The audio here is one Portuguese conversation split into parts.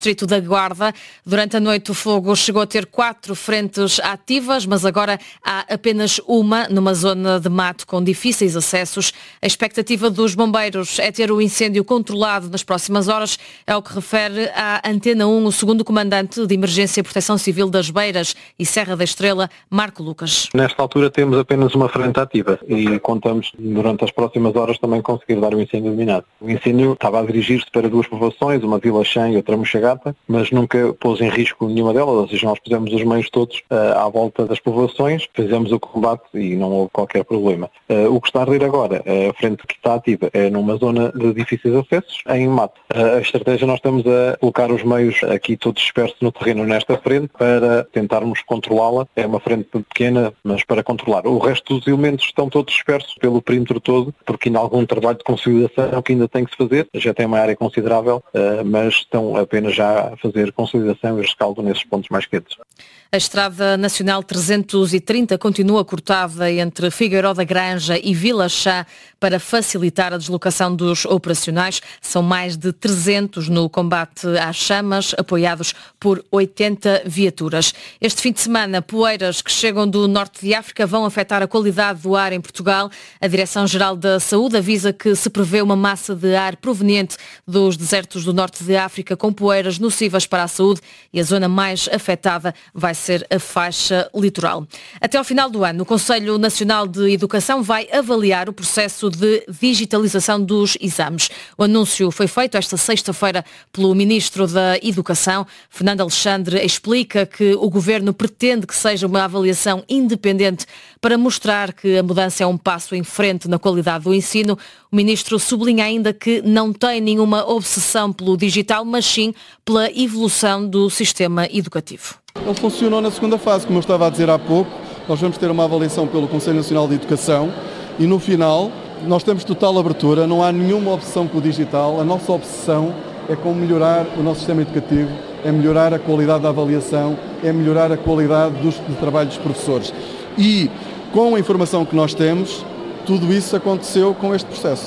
Distrito da Guarda. Durante a noite o fogo chegou a ter 4 frentes ativas, mas agora há apenas uma numa zona de mato com difíceis acessos. A expectativa dos bombeiros é ter o incêndio controlado nas próximas horas, é o que refere à Antena 1 o segundo comandante de Emergência e Proteção Civil das Beiras e Serra da Estrela, Marco Lucas. Nesta altura temos apenas uma frente ativa e contamos durante as próximas horas também conseguir dar o incêndio dominado. O incêndio estava a dirigir-se para 2 povoações, uma Vila Chã e outra Mochagata, mas nunca pôs em risco nenhuma delas, ou seja, nós pusemos os meios todos à volta das povoações, fizemos o combate e não houve qualquer problema. O que está a rir agora, a frente que está ativa, é numa zona de difíceis acessos, em mato. A estratégia, nós estamos a colocar os meios aqui todos dispersos no terreno nesta frente para tentarmos controlá-la. É uma frente pequena, mas para controlar. O resto dos elementos estão todos dispersos pelo perímetro todo, porque ainda há algum trabalho de consolidação que ainda tem que se fazer. Já tem uma área considerável, mas estão apenas já a fazer consolidação e rescaldo nesses pontos mais quentes. A Estrada Nacional 330 continua cortada entre Figueiró da Granja e Vila Chã para facilitar a deslocação dos operacionais. São mais de 300 no combate às chamas, apoiados por 80 viaturas. Este fim de semana, poeiras que chegam do norte de África vão afetar a qualidade do ar em Portugal. A Direção-Geral da Saúde avisa que se prevê uma massa de ar proveniente dos desertos do norte de África com poeiras nocivas para a saúde e a zona mais afetada vai ser a faixa litoral. Até ao final do ano, o Conselho Nacional de Educação vai avaliar o processo de digitalização dos exames. O anúncio foi feito esta sexta-feira pelo Ministro da Educação. Fernando Alexandre explica que o Governo pretende que seja uma avaliação independente para mostrar que a mudança é um passo em frente na qualidade do ensino. O Ministro sublinha ainda que não tem nenhuma obsessão pelo digital, mas sim pela evolução do sistema educativo. Ele funcionou na segunda fase, como eu estava a dizer há pouco. Nós vamos ter uma avaliação pelo Conselho Nacional de Educação e no final nós temos total abertura, não há nenhuma obsessão com o digital. A nossa obsessão é como melhorar o nosso sistema educativo, é melhorar a qualidade da avaliação, é melhorar a qualidade do trabalho dos professores. E com a informação que nós temos, tudo isso aconteceu com este processo.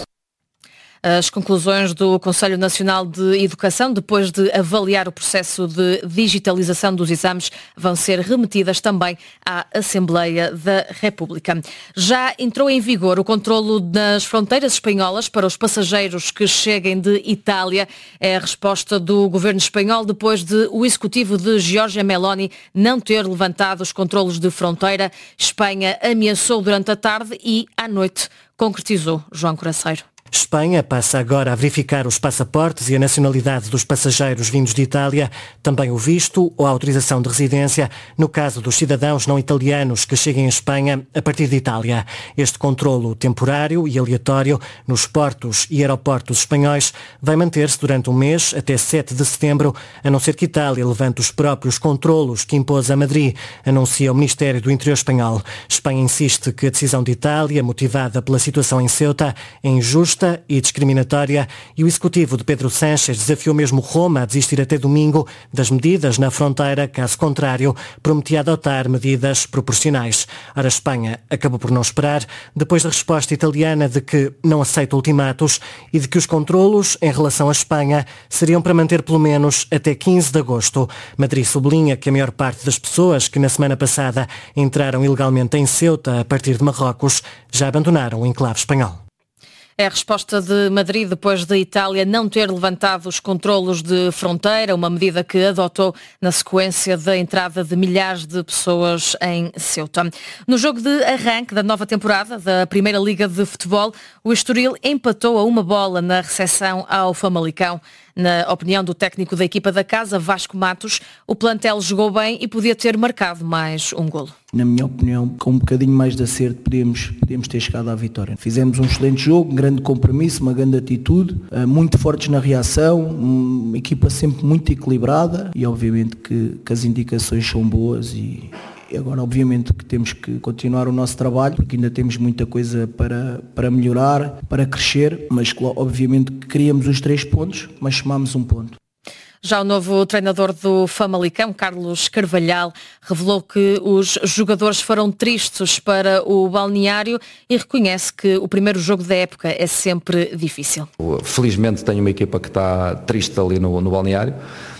As conclusões do Conselho Nacional de Educação, depois de avaliar o processo de digitalização dos exames, vão ser remetidas também à Assembleia da República. Já entrou em vigor o controlo das fronteiras espanholas para os passageiros que cheguem de Itália. É a resposta do governo espanhol depois de o executivo de Giorgia Meloni não ter levantado os controlos de fronteira. Espanha ameaçou durante a tarde e, à noite, concretizou. João Coraceiro. Espanha passa agora a verificar os passaportes e a nacionalidade dos passageiros vindos de Itália, também o visto ou a autorização de residência, no caso dos cidadãos não italianos que cheguem à Espanha a partir de Itália. Este controlo temporário e aleatório nos portos e aeroportos espanhóis vai manter-se durante um mês, até 7 de setembro, a não ser que Itália levante os próprios controlos que impôs a Madrid, anuncia o Ministério do Interior espanhol. Espanha insiste que a decisão de Itália, motivada pela situação em Ceuta, é injusta e discriminatória e o executivo de Pedro Sánchez desafiou mesmo Roma a desistir até domingo das medidas na fronteira, caso contrário, prometia adotar medidas proporcionais. Ora, a Espanha acabou por não esperar, depois da resposta italiana de que não aceita ultimatos e de que os controlos em relação à Espanha seriam para manter pelo menos até 15 de agosto. Madrid sublinha que a maior parte das pessoas que na semana passada entraram ilegalmente em Ceuta a partir de Marrocos já abandonaram o enclave espanhol. É a resposta de Madrid depois da Itália não ter levantado os controlos de fronteira, uma medida que adotou na sequência da entrada de milhares de pessoas em Ceuta. No jogo de arranque da nova temporada da Primeira Liga de Futebol, o Estoril empatou a 1-1 na recepção ao Famalicão. Na opinião do técnico da equipa da casa, Vasco Matos, o plantel jogou bem e podia ter marcado mais um golo. Na minha opinião, com um bocadinho mais de acerto, podíamos ter chegado à vitória. Fizemos um excelente jogo, um grande compromisso, uma grande atitude, muito fortes na reação, uma equipa sempre muito equilibrada e obviamente que as indicações são boas e agora obviamente que temos que continuar o nosso trabalho porque ainda temos muita coisa para melhorar, para crescer, mas obviamente que queríamos os 3 pontos, mas somámos um ponto. Já o novo treinador do Famalicão, Carlos Carvalhal, revelou que os jogadores foram tristes para o balneário e reconhece que o primeiro jogo da época é sempre difícil. Felizmente tenho uma equipa que está triste ali no balneário.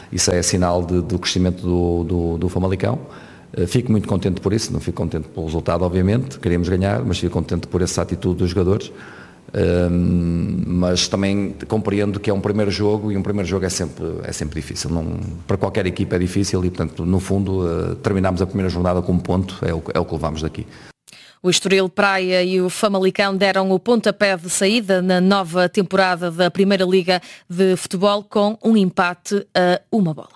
isso é sinal do crescimento do Famalicão. Fico muito contente por isso, não fico contente pelo resultado, obviamente, queríamos ganhar, mas fico contente por essa atitude dos jogadores. Mas também compreendo que é um primeiro jogo e um primeiro jogo é sempre difícil, para qualquer equipa é difícil e, portanto, no fundo, terminamos a primeira jornada com um ponto, é o que levamos daqui. O Estoril Praia e o Famalicão deram o pontapé de saída na nova temporada da Primeira Liga de Futebol com um empate a 1-1.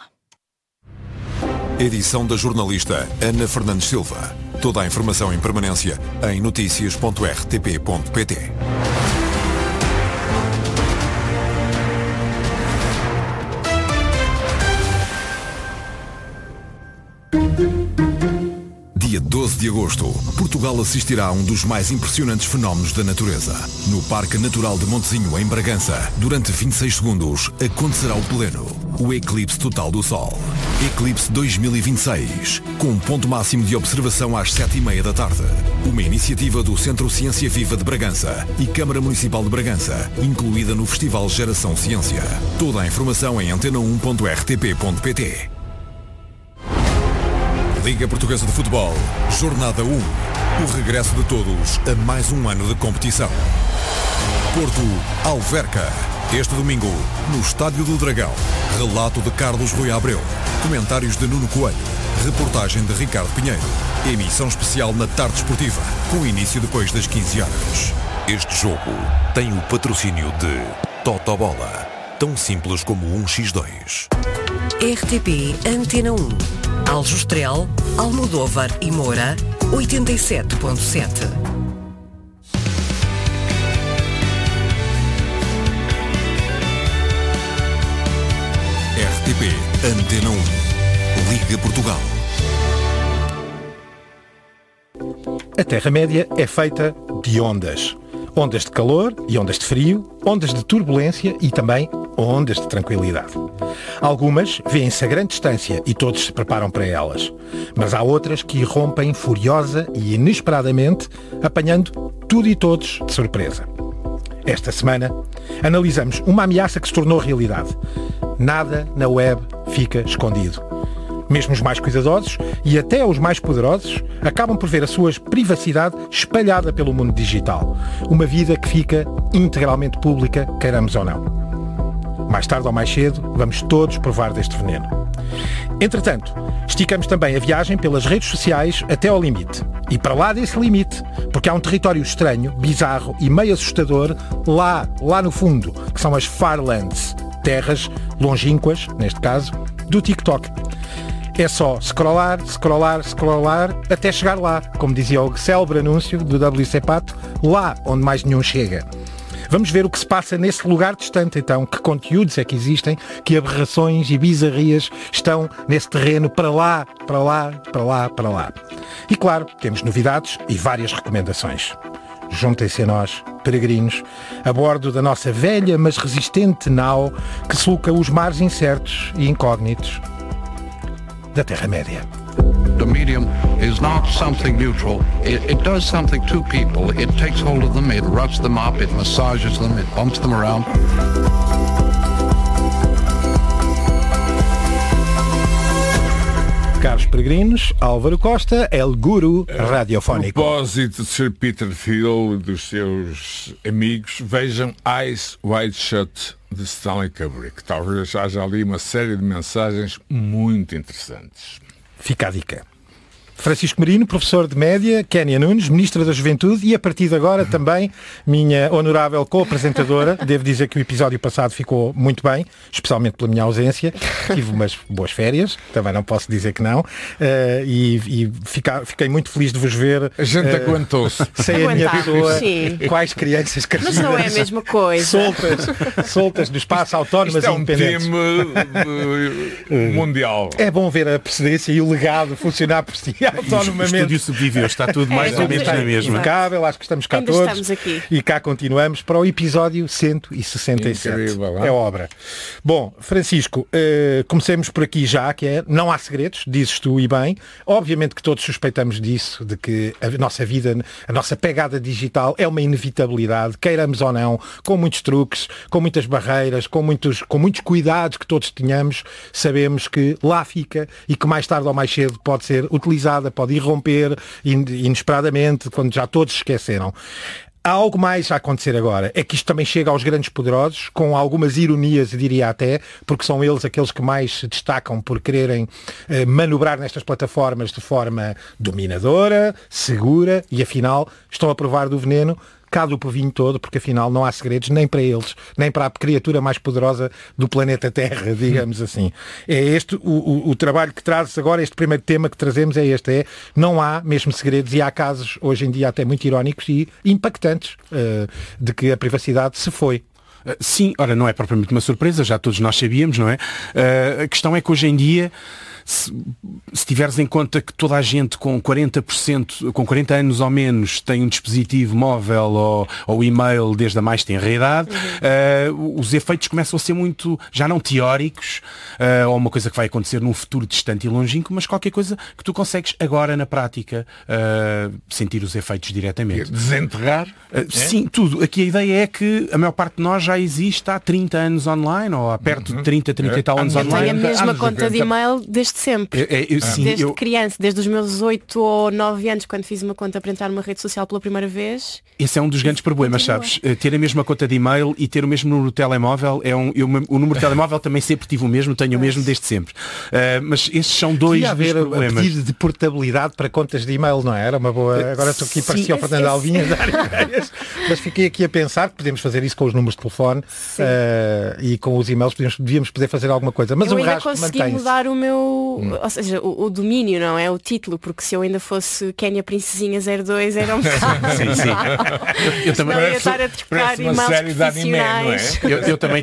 Edição da jornalista Ana Fernandes Silva. Toda a informação em permanência em noticias.rtp.pt. Dia 12 de agosto, Portugal assistirá a um dos mais impressionantes fenómenos da natureza. No Parque Natural de Montezinho, em Bragança, durante 26 segundos, acontecerá o pleno, o eclipse total do Sol. Eclipse 2026, com um ponto máximo de observação às 7h30 da tarde. Uma iniciativa do Centro Ciência Viva de Bragança e Câmara Municipal de Bragança, incluída no Festival Geração Ciência. Toda a informação em antena1.rtp.pt. Liga Portuguesa de Futebol, Jornada 1. O regresso de todos a mais um ano de competição. Porto, Alverca. Este domingo, no Estádio do Dragão. Relato de Carlos Rui Abreu. Comentários de Nuno Coelho. Reportagem de Ricardo Pinheiro. Emissão especial na tarde esportiva, com início depois das 15 horas. Este jogo tem o patrocínio de Totobola. Tão simples como 1x2. RTP Antena 1. Aljustrel, Almodóvar e Moura, 87.7. RTP Antena 1. Liga Portugal. A Terra-média é feita de ondas. Ondas de calor e ondas de frio, ondas de turbulência e também ondas de tranquilidade. Algumas vêem-se a grande distância e todos se preparam para elas. Mas há outras que irrompem furiosa e inesperadamente, apanhando tudo e todos de surpresa. Esta semana, analisamos uma ameaça que se tornou realidade. Nada na web fica escondido. Mesmo os mais cuidadosos e até os mais poderosos acabam por ver a sua privacidade espalhada pelo mundo digital. Uma vida que fica integralmente pública, queiramos ou não. Mais tarde ou mais cedo, vamos todos provar deste veneno. Entretanto, esticamos também a viagem pelas redes sociais até ao limite. E para lá desse limite, porque há um território estranho, bizarro e meio assustador lá no fundo, que são as Farlands, terras longínquas, neste caso, do TikTok. É só scrollar até chegar lá, como dizia o célebre anúncio do WC Pato, lá onde mais nenhum chega. Vamos ver o que se passa nesse lugar distante, então, que conteúdos é que existem, que aberrações e bizarrias estão nesse terreno para lá. E claro, temos novidades e várias recomendações. Juntem-se a nós, peregrinos, a bordo da nossa velha mas resistente nau que sulca os mares incertos e incógnitos da Terra-média. The medium is not something neutral. It does something to people. It takes hold of them, it roughs them up, it massages them, it bumps them around. Caros peregrinos, Álvaro Costa, El Guru Radiofónico. A propósito de Sir Peter Thiel e dos seus amigos, vejam Eyes Wide Shut de Stanley Kubrick. Talvez haja ali uma série de mensagens muito interessantes. Fica a dica. Francisco Marino, professor de média, Kénia Nunes, ministra da Juventude e a partir de agora também minha honorável co-apresentadora. Devo dizer que o episódio passado ficou muito bem, especialmente pela minha ausência. Tive umas boas férias, também não posso dizer que não. Fiquei muito feliz de vos ver. A gente aguentou-se. Sem a minha pessoa, quais crianças crescidas. Mas não é a mesma coisa. Soltas do espaço, autónomas e independentes. Isto é um tema mundial. É bom ver a precedência e o legado funcionar por si. autonomamente. O estúdio sobreviveu, está tudo mais ou menos na mesma. Impecável, acho que estamos cá Ainda todos. Estamos aqui. E cá continuamos para o episódio 167. Incrível, é obra. Bom, Francisco, comecemos por aqui já, que é, não há segredos, dizes tu e bem. Obviamente que todos suspeitamos disso, de que a nossa vida, a nossa pegada digital é uma inevitabilidade, queiramos ou não, com muitos truques, com muitas barreiras, com muitos cuidados que todos tenhamos, sabemos que lá fica e que mais tarde ou mais cedo pode ser utilizada, pode irromper inesperadamente, quando já todos esqueceram. Há algo mais a acontecer agora, é que isto também chega aos grandes poderosos, com algumas ironias, diria até, porque são eles aqueles que mais se destacam por quererem manobrar nestas plataformas de forma dominadora, segura, e afinal estão a provar do veneno cá do povinho todo, porque afinal não há segredos nem para eles, nem para a criatura mais poderosa do planeta Terra, digamos assim. É este o trabalho que trazes agora, este primeiro tema que trazemos é este, não há mesmo segredos, e há casos hoje em dia até muito irónicos e impactantes de que a privacidade se foi. Sim, ora, não é propriamente uma surpresa, já todos nós sabíamos, não é? A questão é que hoje em dia, se tiveres em conta que toda a gente com 40 anos ou menos tem um dispositivo móvel ou e-mail desde a mais tenra idade, os efeitos começam a ser muito, já não teóricos, ou uma coisa que vai acontecer num futuro distante e longínquo, mas qualquer coisa que tu consegues agora na prática sentir os efeitos diretamente. Desenterrar? Sim, tudo. Aqui a ideia é que a maior parte de nós já existe há 30 anos online, ou há perto de 30 e tal anos online. Eu tenho a mesma conta de e-mail desde sempre. Desde criança, desde os meus 8 ou 9 anos, quando fiz uma conta para entrar numa rede social pela primeira vez. Esse é um dos grandes problemas, sabes? Ter a mesma conta de e-mail e ter o mesmo número de telemóvel, o número de telemóvel também sempre tive o mesmo, tenho o mesmo desde sempre. Mas estes são dois dos problemas. A pedido de portabilidade para contas de e-mail, não é? Era uma boa... Agora estou aqui, parecia o Fernando Alvinha dar ideias, mas fiquei aqui a pensar que podemos fazer isso com os números de telefone e com os e-mails devíamos poder fazer alguma coisa. Mas eu o ainda rastro consegui mantém-se. mudar o meu... Ou seja, o domínio, não é? O título, porque se eu ainda fosse Kénia Princesinha 02 era um bocado. Sim. Eu também não ia estar a trocar e-mails profissionais. Eu também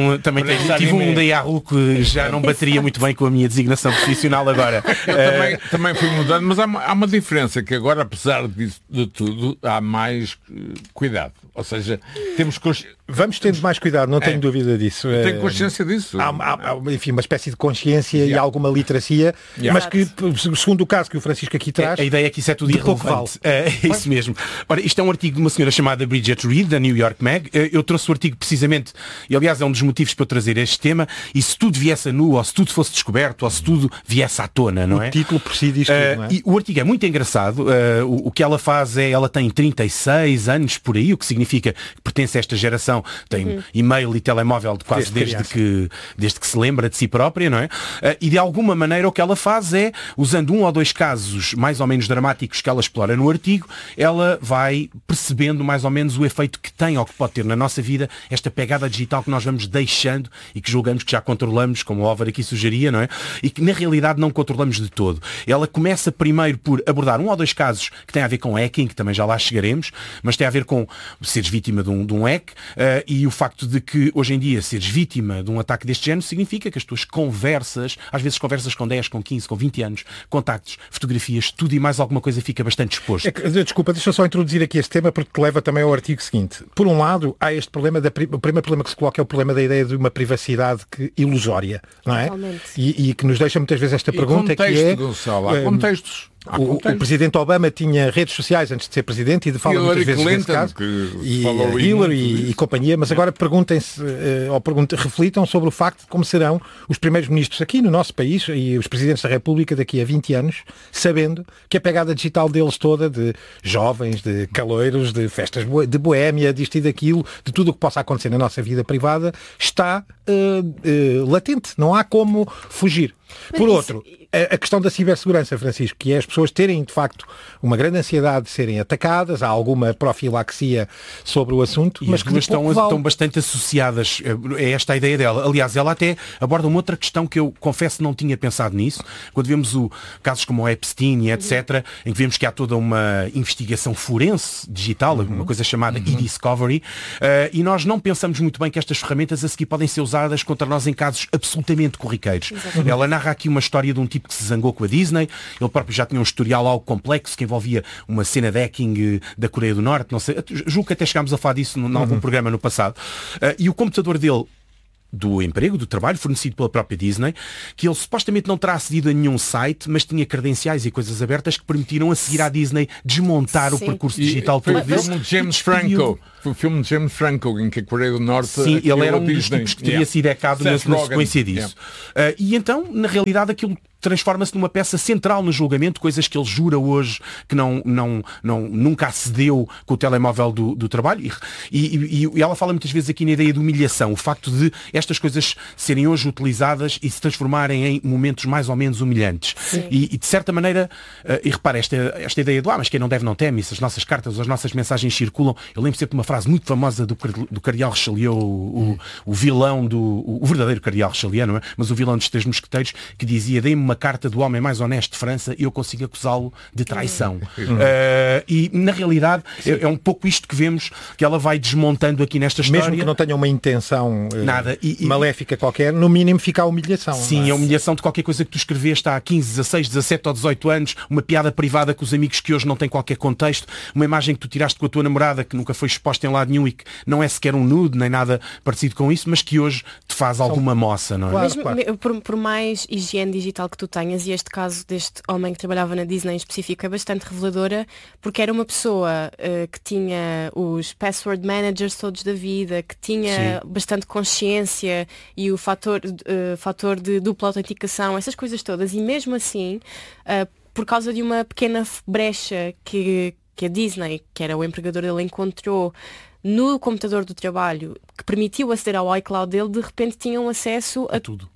tive um da Yahoo que já não bateria muito bem com a minha designação profissional agora. Também fui mudando, mas há uma diferença, que agora, apesar disso, de tudo, há mais cuidado. Ou seja, vamos tendo mais cuidado, não tenho dúvida disso. Tenho consciência disso. Há, enfim, uma espécie de consciência e alguma literacia, mas que, segundo o caso que o Francisco aqui traz... A ideia é que isso é tudo irrelevante. É isso mesmo. Ora, isto é um artigo de uma senhora chamada Bridget Reed, da New York Mag. Eu trouxe o artigo precisamente, e aliás é um dos motivos para eu trazer este tema, e se tudo viesse a nu, ou se tudo fosse descoberto, ou se tudo viesse à tona, não é? O título por si diz tudo, não é? E o artigo é muito engraçado. O que ela faz ela tem 36 anos por aí, o que significa que pertence a esta geração, tem e-mail e telemóvel quase desde que se lembra de si própria, não é? E de alguma maneira o que ela faz é, usando um ou dois casos mais ou menos dramáticos que ela explora no artigo, ela vai percebendo mais ou menos o efeito que tem ou que pode ter na nossa vida esta pegada digital que nós vamos deixando e que julgamos que já controlamos, como o Álvar aqui sugeria, não é? E que na realidade não controlamos de todo. Ela começa primeiro por abordar um ou dois casos que têm a ver com hacking, que também já lá chegaremos, mas tem a ver com seres vítima de um hack, e o facto de que hoje em dia seres vítima de um ataque deste género significa que as tuas conversas, às vezes conversas com 10, com 15, com 20 anos, contactos, fotografias, tudo e mais alguma coisa fica bastante exposto. Desculpa, deixa eu só introduzir aqui este tema porque te leva também ao artigo seguinte. Por um lado, há este problema, o primeiro problema que se coloca é o problema da ideia de uma privacidade ilusória, não é? E que nos deixa muitas vezes esta pergunta, contexto, que é... Gonçalo, há contextos. O Presidente Obama tinha redes sociais antes de ser Presidente e fala muitas vezes nesse caso. E Hillary e companhia, mas agora perguntem-se, reflitam sobre o facto de como serão os primeiros ministros aqui no nosso país e os Presidentes da República daqui a 20 anos, sabendo que a pegada digital deles toda, de jovens, de caloiros, de festas de boémia, disto e daquilo, de tudo o que possa acontecer na nossa vida privada, está latente. Não há como fugir. Por outro, a questão da cibersegurança, Francisco, que é as pessoas terem, de facto, uma grande ansiedade de serem atacadas, há alguma profilaxia sobre o assunto, mas que estão bastante associadas a esta ideia dela. Aliás, ela até aborda uma outra questão que eu confesso não tinha pensado nisso, quando vemos casos como o Epstein e etc., em que vemos que há toda uma investigação forense digital, uma coisa chamada e-discovery, e nós não pensamos muito bem que estas ferramentas a seguir podem ser usadas contra nós em casos absolutamente corriqueiros. Ela narra aqui uma história de um tipo que se zangou com a Disney. Ele próprio já tinha um historial algo complexo que envolvia uma cena de hacking da Coreia do Norte, não sei, julgo que até chegámos a falar disso em algum programa no passado. E o computador dele, do emprego, do trabalho, fornecido pela própria Disney, que ele supostamente não terá acedido a nenhum site, mas tinha credenciais e coisas abertas que permitiram a seguir à Disney desmontar o percurso digital pelo filme de James Franco. Foi o filme de James Franco, em que a Coreia do Norte... Sim, ele era um dos tipos que teria sido hackado na sequência disso. E então, na realidade, aquilo transforma-se numa peça central no julgamento, coisas que ele jura hoje que nunca acedeu com o telemóvel do trabalho. E ela fala muitas vezes aqui na ideia de humilhação, o facto de estas coisas serem hoje utilizadas e se transformarem em momentos mais ou menos humilhantes. E de certa maneira, e repara, esta ideia de mas quem não deve não teme, se as nossas cartas, as nossas mensagens circulam. Eu lembro sempre de uma frase muito famosa do Cardeal Richelieu, o vilão o verdadeiro Cardeal Richelieu, não é? Mas o vilão dos Três Mosqueteiros, que dizia: dê-me uma carta do homem mais honesto de França e eu consigo acusá-lo de traição. E na realidade é um pouco isto que vemos, que ela vai desmontando aqui nesta história. Mesmo que não tenha uma intenção maléfica qualquer, no mínimo fica a humilhação. Sim, a humilhação de qualquer coisa que tu escreveste há 15, 16, 17 ou 18 anos, uma piada privada com os amigos que hoje não tem qualquer contexto, uma imagem que tu tiraste com a tua namorada que nunca foi exposta em lado nenhum e que não é sequer um nude, nem nada parecido com isso, mas que hoje te faz alguma moça, não é? Claro. Por mais higiene digital que tu tenhas, e este caso deste homem que trabalhava na Disney em específico é bastante reveladora, porque era uma pessoa que tinha os password managers todos da vida, que tinha bastante consciência e o fator de dupla autenticação, essas coisas todas, e mesmo assim, por causa de uma pequena brecha que a Disney, que era o empregador dele, encontrou no computador do trabalho, que permitiu aceder ao iCloud dele, de repente tinham acesso a tudo,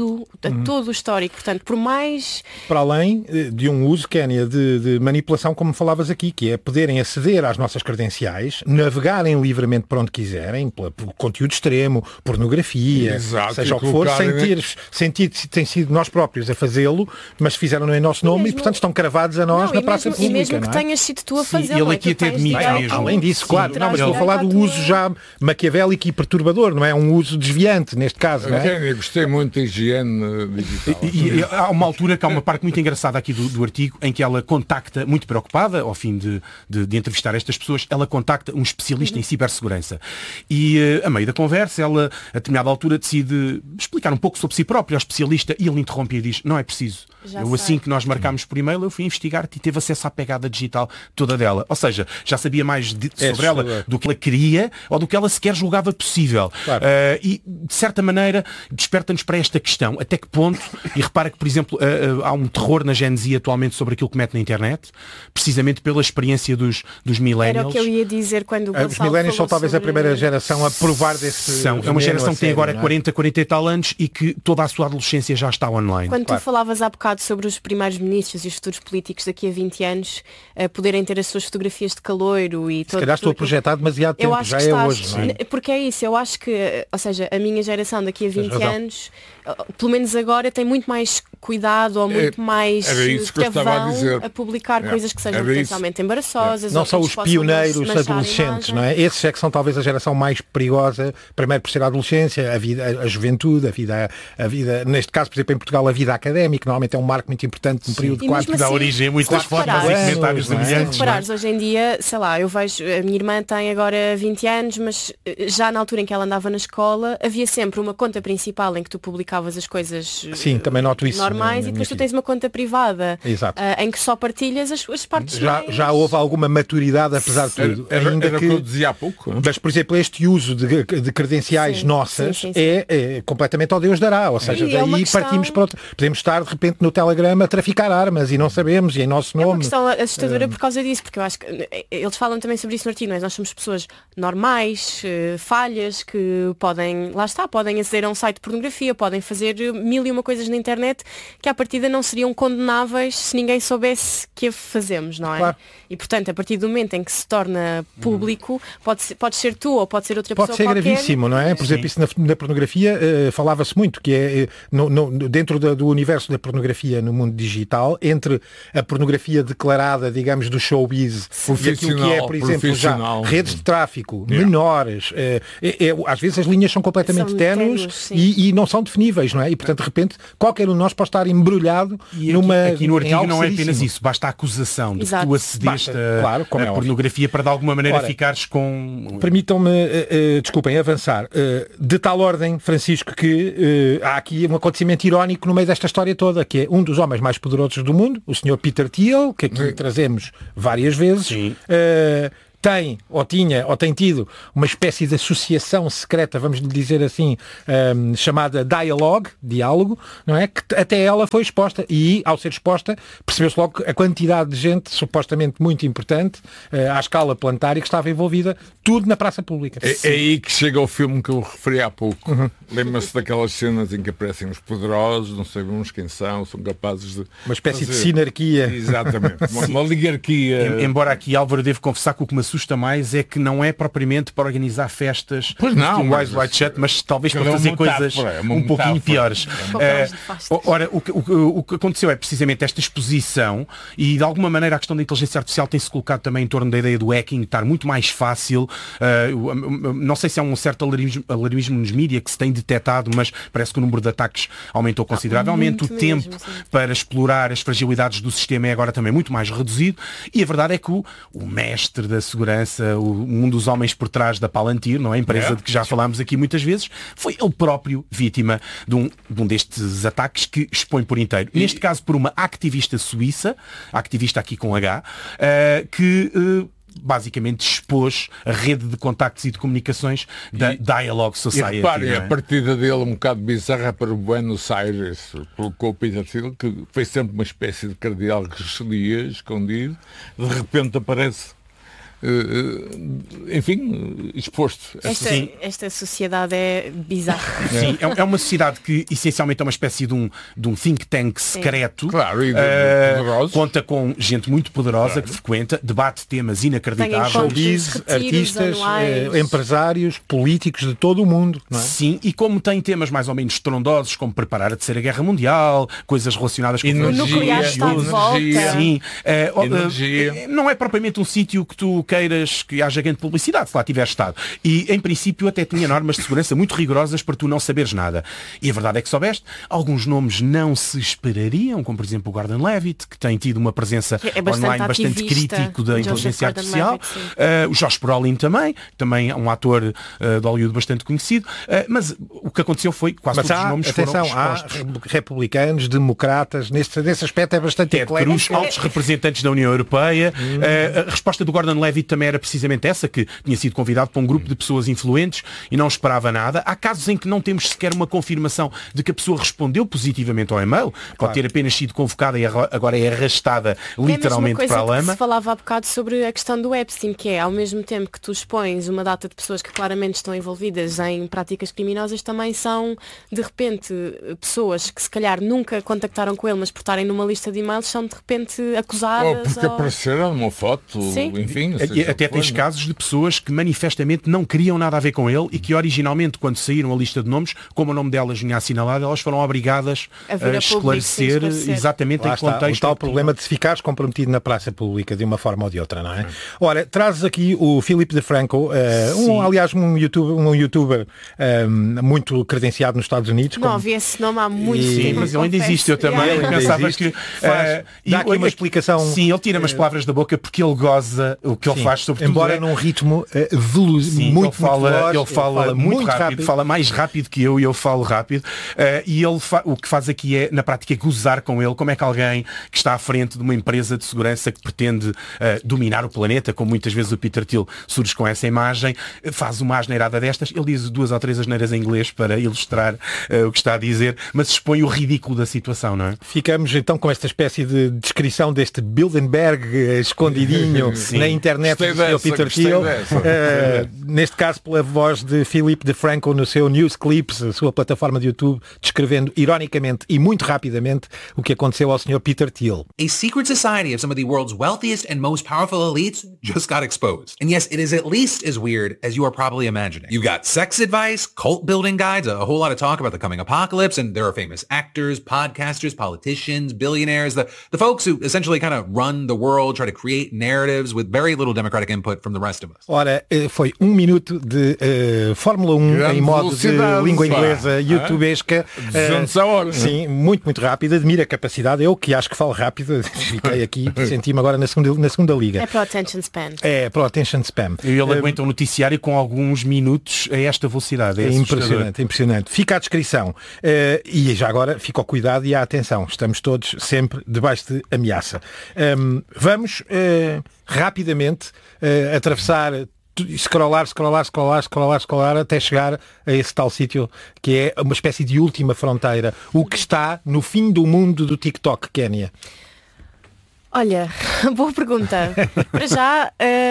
a todo o histórico. Portanto, por mais... Para além de um uso, Kénia, de manipulação, como falavas aqui, que é poderem aceder às nossas credenciais, navegarem livremente para onde quiserem, por conteúdo extremo, pornografia, seja o que for, sem ter sido nós próprios a fazê-lo, mas fizeram-no em nosso nome e, portanto, estão cravados a nós na praça pública. E mesmo que tenhas sido tu a fazê-lo. Ele aqui até admite mesmo. Além disso, claro, não, mas estou a falar do uso já maquiavélico e perturbador, não é? Um uso desviante, neste caso, não é? Eu gostei muito da higiene digital. E há uma altura que há uma parte muito engraçada aqui do artigo, em que ela contacta, muito preocupada, ao fim de entrevistar estas pessoas, ela contacta um especialista em cibersegurança. E a meio da conversa, ela, a determinada altura, decide explicar um pouco sobre si própria ao especialista, e ele interrompe e diz: não é preciso. Assim que nós marcámos por e-mail, eu fui investigar-te e teve acesso à pegada digital toda dela. Ou seja, já sabia mais sobre ela do que ela queria ou do que ela sequer julgava possível. Claro. E, de certa maneira, desperta-nos para esta questão. Até que ponto, e repara que, por exemplo, há um terror na Gen Z atualmente sobre aquilo que mete na internet, precisamente pela experiência dos millennials. Era o que eu ia dizer quando o os millennials são talvez a primeira geração a provar desse... É uma geração que tem agora 40 e tal anos e que toda a sua adolescência já está online. Quando tu falavas há bocado sobre os primeiros ministros e os futuros políticos daqui a 20 anos poderem ter as suas fotografias de caloiro e... Se calhar estou a projetar demasiado tempo, já é hoje, não é? Porque é isso, eu acho que, ou seja, a minha geração daqui a 20 anos, pelo menos agora, tem muito mais cuidado ou muito mais travão a publicar coisas que sejam potencialmente embaraçosas. Não são os pioneiros adolescentes, não é? Esses é que são talvez a geração mais perigosa, primeiro por ser a adolescência, a juventude, a vida, neste caso, por exemplo, em Portugal, a vida académica, normalmente é um marco muito importante no período de 4 que dá origem a muitas fotos e comentários semelhantes. Se reparares, hoje em dia, sei lá, eu vejo, a minha irmã tem agora 20 anos, mas já na altura em que ela andava na escola, havia sempre uma conta principal em que tu publicavas as coisas também noto isso, normais, e depois tu tens uma conta privada em que só partilhas as partes já houve alguma maturidade, apesar de tudo. Era que eu dizia há pouco. Mas, por exemplo, este uso de credenciais nossas é completamente ao Deus dará, ou seja, daí partimos para outro. Podemos estar, de repente, no Telegram a traficar armas e não sabemos, e em nosso nome. É uma questão assustadora por causa disso, porque eu acho que eles falam também sobre isso no artigo, nós somos pessoas normais, falhas, que podem aceder a um site de pornografia, podem fazer mil e uma coisas na internet que à partida não seriam condenáveis se ninguém soubesse que a fazemos, não é? Claro. E portanto, a partir do momento em que se torna público, pode ser tu ou pode ser outra pessoa qualquer. Pode ser gravíssimo, não é? Por exemplo, isso na pornografia falava-se muito, que é dentro do universo da pornografia no mundo digital, entre a pornografia declarada, digamos, do showbiz e aquilo que é, por exemplo, já redes de tráfico, menores, às vezes as linhas são completamente ténues e não são definíveis, não é? E portanto, de repente, qualquer um de nós pode estar embrulhado aqui no artigo não é apenas isso, basta a acusação de que tu acedeste a pornografia para de alguma maneira ficares com... Permitam-me, desculpem, avançar. De tal ordem, Francisco, que há aqui um acontecimento irónico no meio desta história toda, que é um dos homens mais poderosos do mundo, o Sr. Peter Thiel, que aqui trazemos várias vezes, tem tido uma espécie de associação secreta, vamos lhe dizer assim, chamada Diálogo, não é? Que até ela foi exposta, e ao ser exposta percebeu-se logo a quantidade de gente supostamente muito importante à escala planetária que estava envolvida, tudo na praça pública. É aí que chega o filme que eu referi há pouco. Lembra-se daquelas cenas em que aparecem os poderosos, não sabemos quem são capazes de... Uma espécie de sinarquia. Exatamente, uma oligarquia. Embora aqui, Álvaro, devo confessar que o que me assusta mais é que não é propriamente para organizar festas no Eyes Wide Shut, mas talvez para fazer coisas pouquinho piores. Ora, o que aconteceu é precisamente esta exposição, e de alguma maneira a questão da inteligência artificial tem-se colocado também em torno da ideia do hacking estar muito mais fácil. Não sei se há um certo alarmismo nos mídias que se tem detectado, mas parece que o número de ataques aumentou consideravelmente. O tempo para explorar as fragilidades do sistema é agora também muito mais reduzido, e a verdade é que o mestre da segurança, um dos homens por trás da Palantir, não é? A empresa de que já falámos aqui muitas vezes, foi ele próprio vítima de um destes ataques que expõe por inteiro. Neste caso por uma ativista suíça, ativista aqui com H, que basicamente expôs a rede de contactos e de comunicações da Dialogue Society. E repare, a partida dele um bocado bizarra para o Buenos Aires, colocou o Peter Thiel, que foi sempre uma espécie de cardeal Richelieu escondido, de repente aparece exposto. Esta sociedade é bizarra. Sim, é uma sociedade que essencialmente é uma espécie de um think tank secreto. Claro, e conta com gente muito poderosa que frequenta, debate temas inacreditáveis, artistas, empresários, políticos de todo o mundo. Não é? Sim, e como tem temas mais ou menos estrondosos, como preparar a Terceira Guerra Mundial, coisas relacionadas com o nuclear está de volta. Sim, não é propriamente um sítio que tu queiras que haja grande publicidade, se lá tiver estado. E, em princípio, até tinha normas de segurança muito rigorosas para tu não saberes nada. E a verdade é que soubeste, alguns nomes não se esperariam, como, por exemplo, o Gordon Levitt, que tem tido uma presença online bastante crítico da inteligência artificial. O Josh Brolin também é um ator de Hollywood bastante conhecido. Mas o que aconteceu foi que quase todos os nomes foram expostos. Há republicanos, democratas, nesse aspecto é bastante eclético. Altos representantes da União Europeia. A resposta do Gordon Levitt também era precisamente essa, que tinha sido convidado para um grupo de pessoas influentes e não esperava nada. Há casos em que não temos sequer uma confirmação de que a pessoa respondeu positivamente ao e-mail. Pode ter apenas sido convocada e agora é arrastada literalmente para a lama. Se falava há bocado sobre a questão do Epstein, que é, ao mesmo tempo que tu expões uma data de pessoas que claramente estão envolvidas em práticas criminosas, também são, de repente, pessoas que se calhar nunca contactaram com ele, mas por estarem numa lista de e-mails, são de repente acusadas. Ou porque apareceram numa foto, enfim. Até tens casos de pessoas que manifestamente não queriam nada a ver com ele e que originalmente, quando saíram a lista de nomes, como o nome delas vinha assinalado, elas foram obrigadas a esclarecer exatamente em que contexto. O tal problema de se ficares comprometido na praça pública de uma forma ou de outra, não é? Ora, trazes aqui o Philip DeFranco, um youtuber muito credenciado nos Estados Unidos. Não havia esse nome há muito tempo. Mas ele ainda existe, eu também pensava que... Dá aqui uma explicação... Sim, ele tira umas palavras da boca porque ele goza o que ele faz, sobretudo. Embora num ritmo veloz, muito veloz. Ele fala muito rápido, fala mais rápido que eu e eu falo rápido. E ele o que faz aqui é, na prática, gozar com ele. Como é que alguém que está à frente de uma empresa de segurança que pretende dominar o planeta, como muitas vezes o Peter Thiel surge com essa imagem, faz uma asneirada destas. Ele diz 2 ou 3 asneiras em inglês para ilustrar o que está a dizer, mas expõe o ridículo da situação, não é? Ficamos então com esta espécie de descrição deste Bilderberg escondidinho na internet do Sr. Peter Thiel. Neste caso pela voz de Philip DeFranco no seu News Clips, a sua plataforma de YouTube, descrevendo ironicamente e muito rapidamente o que aconteceu ao Sr. Peter Thiel. A secret society of some of the world's wealthiest and most powerful elites just got exposed. And yes, it is at least as weird as you are probably imagining. You've got sex advice, cult building guides, a whole lot of talk about the coming apocalypse, and there are famous actors, podcasters, politicians, billionaires, the folks who essentially kind of run the world, try to create narratives with very little democratic input from the rest of us. Ora, foi 1 minuto de Fórmula 1 grande em modo de língua inglesa youtubesca. 200 a hora. Sim, muito rápido. Admiro a capacidade. Eu que acho que falo rápido, fiquei aqui, senti-me agora na segunda liga. É para o attention span. É para o attention spam. E ele aguenta um noticiário com alguns minutos a esta velocidade. É impressionante. Fica a descrição. E já agora fica o cuidado e a atenção. Estamos todos sempre debaixo de ameaça. Vamos rapidamente atravessar, scrollar até chegar a esse tal sítio que é uma espécie de última fronteira. O que está no fim do mundo do TikTok, Kénia? Olha, boa pergunta. Para já,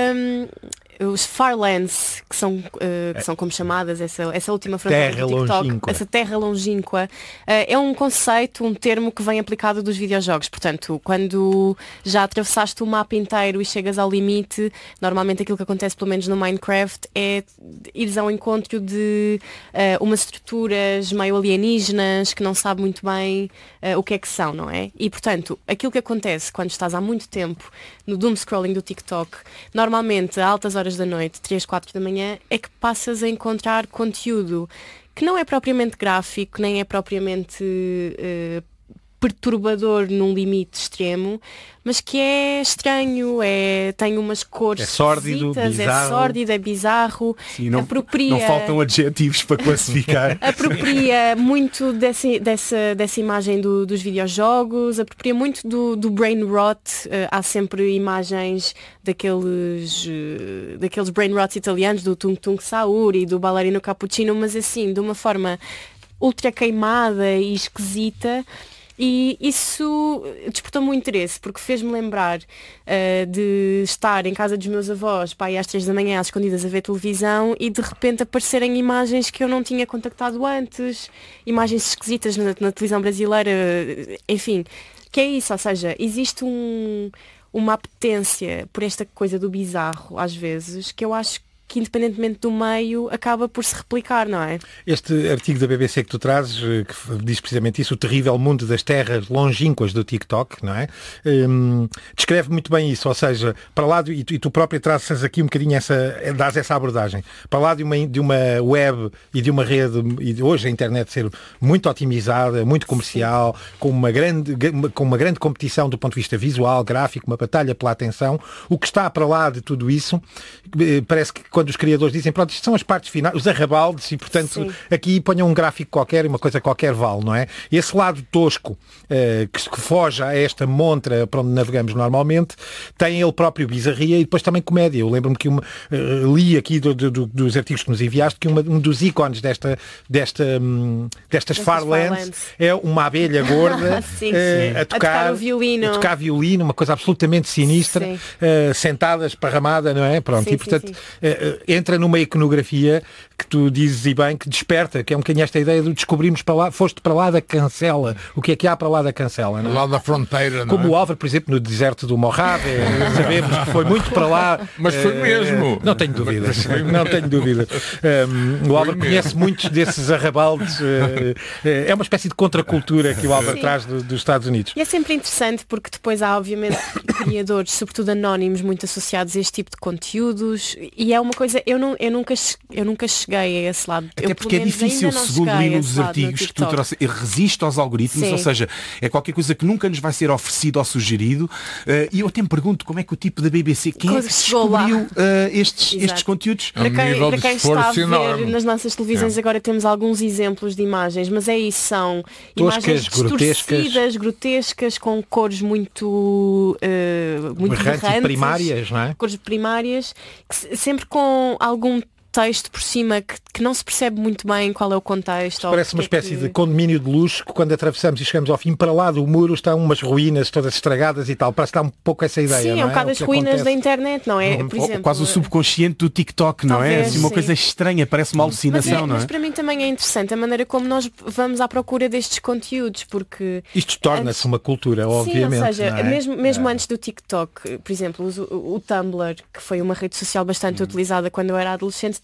os Farlands, que são como chamadas, essa última fronteira do TikTok, longínqua. essa terra longínqua, é um conceito, um termo que vem aplicado dos videojogos. Portanto, quando já atravessaste o mapa inteiro e chegas ao limite, normalmente aquilo que acontece, pelo menos no Minecraft, é ires ao encontro de umas estruturas meio alienígenas que não sabe muito bem o que é que são, não é? E, portanto, aquilo que acontece quando estás há muito tempo no doom scrolling do TikTok, normalmente a altas horas da noite, 3, 4 da manhã, é que passas a encontrar conteúdo que não é propriamente gráfico, nem é propriamente perturbador num limite extremo, mas que é estranho, tem umas cores é sórdido, esquisitas, bizarro. É sórdido, é bizarro, sim, não faltam adjetivos para classificar. Apropria muito dessa imagem dos videojogos, apropria muito do brain rot. Há sempre imagens daqueles brain rots italianos, do Tung Tung Saur e do Ballerino Cappuccino, mas assim, de uma forma ultra queimada e esquisita. E isso despertou-me o interesse, porque fez-me lembrar de estar em casa dos meus avós, pai, às 3 da manhã, às escondidas a ver televisão, e de repente aparecerem imagens que eu não tinha contactado antes, imagens esquisitas na televisão brasileira, enfim, que é isso, ou seja, existe uma apetência por esta coisa do bizarro, às vezes, que eu acho que independentemente do meio acaba por se replicar, não é? Este artigo da BBC que tu trazes, que diz precisamente isso, o terrível mundo das terras longínquas do TikTok, não é? Descreve muito bem isso, ou seja, para lá, e tu próprio trazes aqui um bocadinho dás essa abordagem, para lá de uma web e de uma rede, e hoje a internet ser muito otimizada, muito comercial, com uma grande competição do ponto de vista visual, gráfico, uma batalha pela atenção, o que está para lá de tudo isso, parece que quando os criadores dizem, pronto, isto são as partes finais, os arrabaldes, e portanto sim, aqui ponham um gráfico qualquer e uma coisa qualquer vale, não é? Esse lado tosco que foge a esta montra para onde navegamos normalmente, tem ele próprio bizarria e depois também comédia. Eu lembro-me que li aqui dos artigos que nos enviaste que um dos ícones destas Farlands é uma abelha gorda sim, a tocar violino, uma coisa absolutamente sinistra, sentada, esparramada, não é? Pronto, sim, e portanto entra numa iconografia que tu dizes e bem, que desperta, que é um bocadinho esta ideia de descobrirmos para lá, foste para lá da cancela, o que é que há para lá da cancela, não é? Lá da fronteira, não como o Álvaro, por exemplo, no deserto do Mojave, sabemos que foi muito para lá. Mas foi mesmo. Não tenho dúvidas. O Álvaro conhece muitos desses arrabaldes. É uma espécie de contracultura que o Álvaro traz dos Estados Unidos. E é sempre interessante porque depois há, obviamente, criadores, sobretudo anónimos, muito associados a este tipo de conteúdos, e é uma coisa, eu nunca cheguei a esse lado. Até porque é difícil, segundo li nos artigos que tu trouxe, resiste aos algoritmos, ou seja, é qualquer coisa que nunca nos vai ser oferecido ou sugerido, e eu até me pergunto como é que o tipo da BBC, quem é que descobriu estes conteúdos? Para quem está a ver nas nossas televisões agora temos alguns exemplos de imagens, mas é isso, são imagens distorcidas, grotescas, com cores muito berrantes, primárias, não é? Cores primárias, sempre com algum texto por cima que não se percebe muito bem qual é o contexto. Parece uma espécie de condomínio de luxo que quando atravessamos e chegamos ao fim, para lá do muro estão umas ruínas todas estragadas e tal. Parece que dá um pouco essa ideia. Sim, é um bocado as ruínas da internet, não é? Por exemplo, quase o subconsciente do TikTok, não é? Assim, uma coisa estranha, parece uma alucinação, não é? Mas para mim também é interessante a maneira como nós vamos à procura destes conteúdos, porque isto torna-se uma cultura, obviamente. Sim, ou seja, mesmo antes do TikTok, por exemplo, o Tumblr, que foi uma rede social bastante utilizada quando eu era adolescente,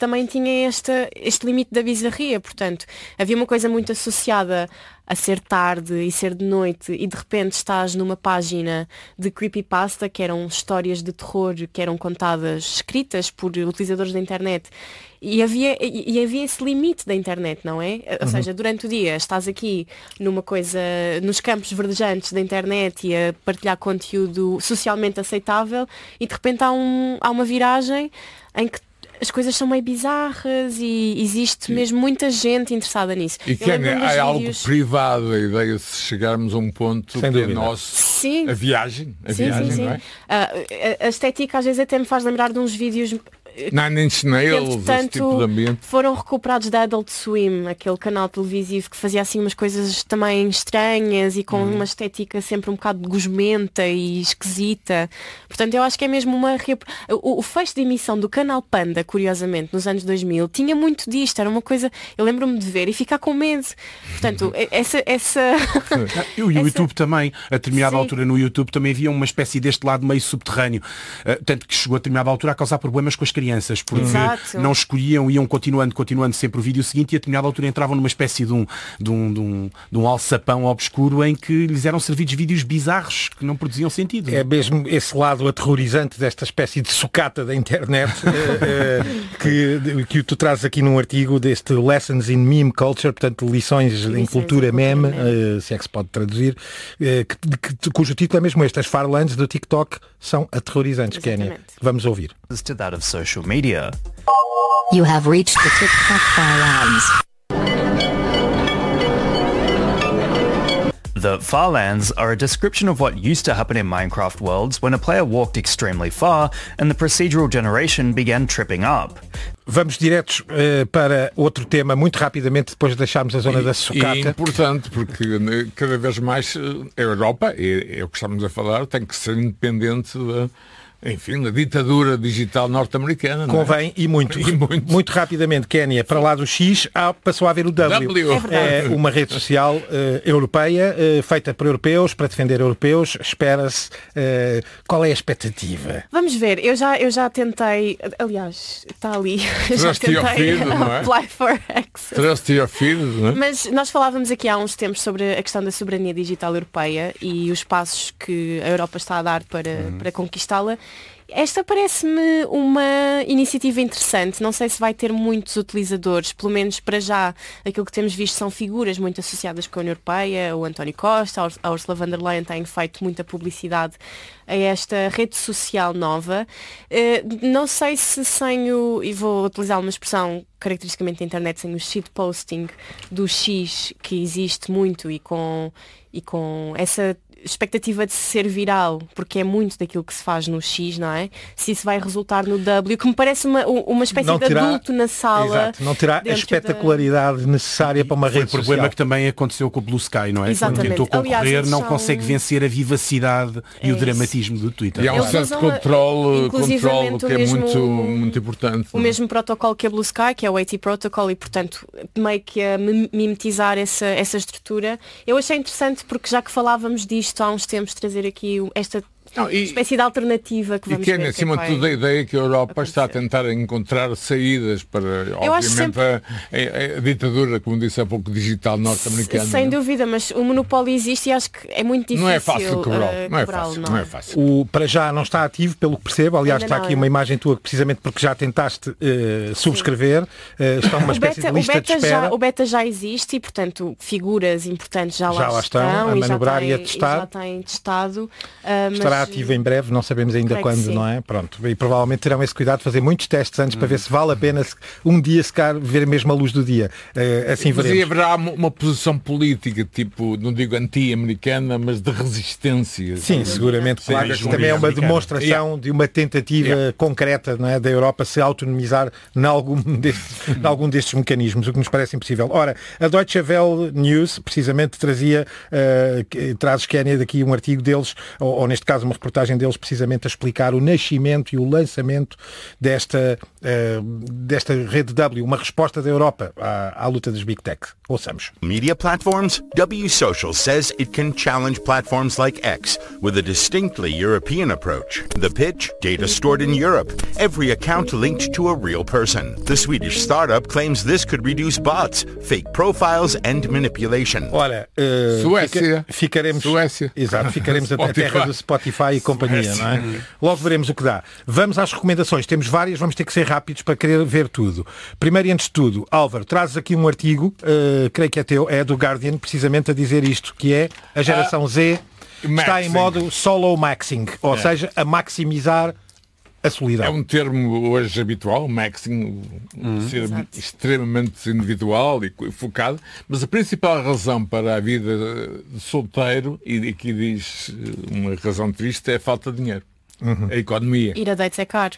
também tinha este limite da bizarria, portanto, havia uma coisa muito associada a ser tarde e ser de noite e de repente estás numa página de creepypasta, que eram histórias de terror que eram contadas, escritas por utilizadores da internet, e havia esse limite da internet, não é? Ou seja, durante o dia estás aqui numa coisa, nos campos verdejantes da internet e a partilhar conteúdo socialmente aceitável e de repente há uma viragem em que as coisas são meio bizarras e existe mesmo muita gente interessada nisso. E que é algo privado, a ideia de chegarmos a um ponto que é nosso. Sim. A viagem, sim. não é? A estética às vezes até me faz lembrar de uns vídeos Nine Inch Nails, esse tipo de ambiente. Foram recuperados da Adult Swim, aquele canal televisivo que fazia assim umas coisas também estranhas e com uma estética sempre um bocado gosmenta e esquisita. Portanto, eu acho que é mesmo o fecho de emissão do canal Panda, curiosamente, nos anos 2000, tinha muito disto, era uma coisa, eu lembro-me de ver e ficar com medo. Portanto, E o YouTube também, a determinada altura no YouTube também havia uma espécie deste lado meio subterrâneo, tanto que chegou a determinada altura a causar problemas com as crianças, porque não escolhiam, iam continuando sempre o vídeo seguinte e a determinada altura entravam numa espécie de um alçapão obscuro em que lhes eram servidos vídeos bizarros que não produziam sentido. É mesmo esse lado aterrorizante desta espécie de sucata da internet que tu trazes aqui num artigo deste Lessons in Meme Culture, portanto lições em cultura meme, se é que se pode traduzir, cujo título é mesmo este: as Farlands do TikTok são aterrorizantes. Kénia, vamos ouvir. To that of social media. You have reached the TikTok Farlands. The Farlands are a description of what used to happen in Minecraft worlds when a player walked extremely far and the procedural generation began tripping up. Vamos diretos para outro tema, muito rapidamente, depois de deixarmos a zona da sucata. E é importante, porque cada vez mais a Europa, é o que estamos a falar, tem que ser independente da ditadura digital norte-americana. Convém, e muito. Muito rapidamente, Kénia, para lá do X, passou a haver o W. É uma rede social europeia, feita por europeus, para defender europeus. Espera-se. Qual é a expectativa? Vamos ver, eu já tentei, aliás, está ali, já tentei apply for access. Trust your feed, não é? Mas nós falávamos aqui há uns tempos sobre a questão da soberania digital europeia e os passos que a Europa está a dar para conquistá-la. Esta parece-me uma iniciativa interessante. Não sei se vai ter muitos utilizadores, pelo menos para já. Aquilo que temos visto são figuras muito associadas com a União Europeia, o António Costa, a Ursula von der Leyen tem feito muita publicidade a esta rede social nova. Não sei se e vou utilizar uma expressão caracteristicamente da internet, sem o shitposting do X, que existe muito e com essa expectativa de ser viral, porque é muito daquilo que se faz no X, não é? Se isso vai resultar no W, que me parece uma espécie de adulto na sala. Exato, não terá a espetacularidade necessária para uma rede social. O problema que também aconteceu com o Blue Sky, não é? Exatamente. Quando tentou concorrer, não consegue vencer a vivacidade e o dramatismo do Twitter. E há um certo controle que é muito importante. O mesmo protocolo que a Blue Sky, que é o AT Protocol, e portanto meio que a mimetizar essa estrutura. Eu achei interessante porque já que falávamos disto há uns tempos, trazer aqui esta espécie de alternativa que vamos ver. E que é, acima de tudo, a ideia que a Europa está a tentar encontrar saídas para, obviamente, a ditadura, como disse há pouco, digital norte-americana. Sem dúvida, mas o monopólio existe e acho que é muito difícil. Não é fácil quebrá-lo. Não é fácil. Para já não está ativo, pelo que percebo. Aliás, está aqui uma imagem tua, precisamente porque já tentaste subscrever. Está uma espécie de lista de espera. O beta já existe e, portanto, figuras importantes já lá estão a manobrar e a testar. Já têm testado. Estará ativo em breve, não sabemos ainda quando, não é? Pronto. E provavelmente terão esse cuidado de fazer muitos testes antes para ver se vale a pena um dia sequer ver mesmo a luz do dia. Assim veremos. Mas haverá uma posição política, tipo, não digo anti-americana, mas de resistência. Sim, seguramente. Claro, que também é uma demonstração de uma tentativa concreta, não é, da Europa se autonomizar em algum destes mecanismos, o que nos parece impossível. Ora, a Deutsche Welle News, precisamente, trazes, Kénia, daqui um artigo deles, ou neste caso uma reportagem deles precisamente a explicar o nascimento e o lançamento desta rede W, uma resposta da Europa à luta das Big Tech. Ouçamos. Media platforms? W Social says it can challenge platforms like X with a distinctly European approach. The pitch? Data stored in Europe. Every account linked to a real person. The Swedish startup claims this could reduce bots, fake profiles and manipulation. Olha, Suécia. Suécia. Exato, ficaremos a terra do Spotify e companhia, não é? Logo veremos o que dá. Vamos às recomendações. Temos várias, vamos ter que ser rápidos para querer ver tudo. Primeiro e antes de tudo, Álvaro, trazes aqui um artigo, creio que é teu, é do Guardian, precisamente a dizer isto, que é a geração Z está em modo solo maxing, ou seja, a maximizar a solidão. É um termo hoje habitual, maxing, ser extremamente individual e focado, mas a principal razão para a vida de solteiro, e aqui diz uma razão triste, é a falta de dinheiro. A economia. Ir a dates é caro.